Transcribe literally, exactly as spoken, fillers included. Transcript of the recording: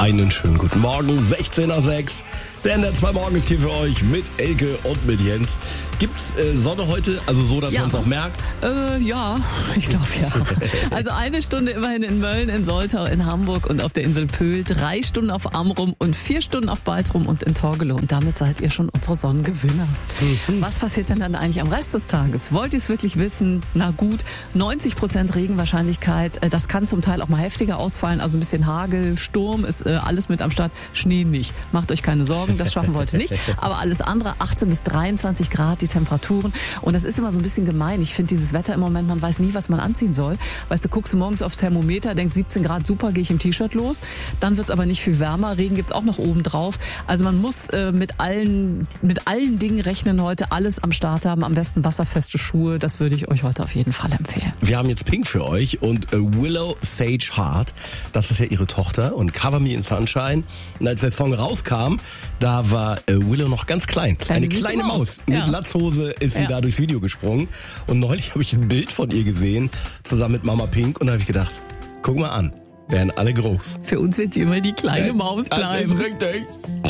Einen schönen guten Morgen, sechzehn nach sechs. Der N D R zwei Morgen ist hier für euch mit Elke und mit Jens. Gibt's äh, Sonne heute? Also so, dass ja. man es auch merkt? Äh, ja, ich glaube ja. Also eine Stunde immerhin in Mölln, in Soltau, in Hamburg und auf der Insel Pöhl, drei Stunden auf Amrum und vier Stunden auf Baltrum und in Torgelow. Und damit seid ihr schon unsere Sonnengewinner. Mhm. Was passiert denn dann eigentlich am Rest des Tages? Wollt ihr es wirklich wissen? Na gut, neunzig Prozent Regenwahrscheinlichkeit. Das kann zum Teil auch mal heftiger ausfallen. Also ein bisschen Hagel, Sturm ist äh, alles mit am Start. Schnee nicht. Macht euch keine Sorgen, das schaffen wir heute nicht. Aber alles andere, achtzehn bis dreiundzwanzig Grad, die Temperaturen. Und das ist immer so ein bisschen gemein. Ich finde dieses Wetter im Moment, man weiß nie, was man anziehen soll. Weißt du, guckst du morgens aufs Thermometer, denkst siebzehn Grad, super, gehe ich im T-Shirt los. Dann wird's aber nicht viel wärmer. Regen gibt's auch noch oben drauf. Also man muss äh, mit allen mit allen Dingen rechnen heute, alles am Start haben. Am besten wasserfeste Schuhe. Das würde ich euch heute auf jeden Fall empfehlen. Wir haben jetzt Pink für euch und äh, Willow Sage Heart. Das ist ja ihre Tochter und Cover Me in Sunshine. Und als der Song rauskam, da war äh, Willow noch ganz klein. Kleine Eine kleine Maus. Maus. Mit Ja. Latzhose ist sie Ja. da durchs Video gesprungen. Und neulich habe ich ein Bild von ihr gesehen, zusammen mit Mama Pink. Und da habe ich gedacht, guck mal an, werden alle groß. Für uns wird sie immer die kleine Maus Das bleiben. ist richtig.